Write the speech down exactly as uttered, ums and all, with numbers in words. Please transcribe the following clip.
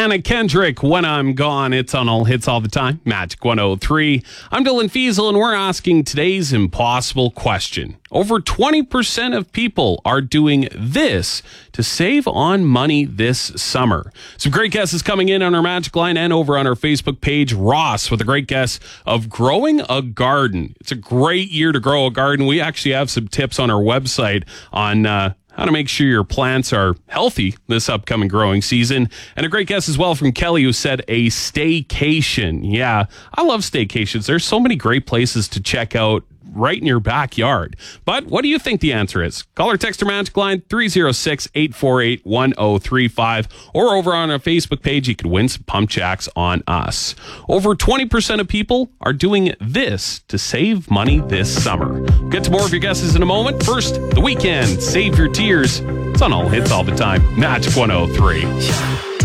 Anna Kendrick, When I'm Gone. It's on all hits all the time. Magic one oh three. I'm Dylan Fiesel, and we're asking today's impossible question. Over twenty percent of people are doing this to save on money this summer. Some great guesses coming in on our Magic Line and over on our Facebook page. Ross with a great guess of growing a garden. It's a great year to grow a garden. We actually have some tips on our website on uh, how to make sure your plants are healthy this upcoming growing season. And a great guess as well from Kelly, who said a staycation. Yeah, I love staycations. There's so many great places to check out right in your backyard. But what do you think the answer is? Call or text our Magic Line three oh six, eight four eight, one oh three five, or over on our Facebook page, you could win some pump jacks on us. Over twenty percent of people are doing this to save money this summer. We'll get to more of your guesses in a moment. First, The Weeknd, Save Your Tears. It's on all hits all the time. Magic one oh three.